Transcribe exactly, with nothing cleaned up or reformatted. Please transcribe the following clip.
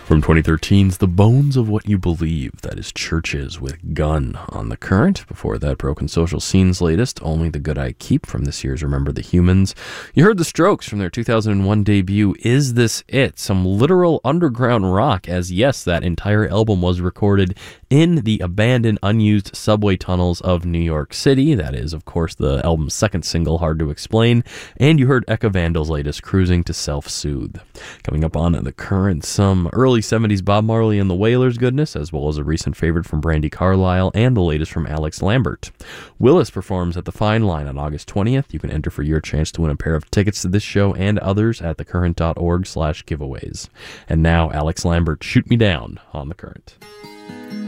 From twenty thirteen's The Bones of What You Believe, that is Churches with Gun on The Current. Before that, Broken Social Scene's latest, Only the Good I Keep, from this year's Remember the Humans. You heard The Strokes from their two thousand one debut, Is This It? Some literal underground rock, as yes, that entire album was recorded in the abandoned, unused subway tunnels of New York City. That is, of course, the album's second single, Hard to Explain. And you heard Eka Vandal's latest, Cruising to Self-Soothe. Coming up on The Current, some early seventies Bob Marley and the Wailers goodness, as well as a recent favorite from Brandi Carlile and the latest from Alex Lambert. Willis performs at the Fine Line on August twentieth. You can enter for your chance to win a pair of tickets to this show and others at thecurrent.org slash giveaways. And now, Alex Lambert, Shoot Me Down on The Current.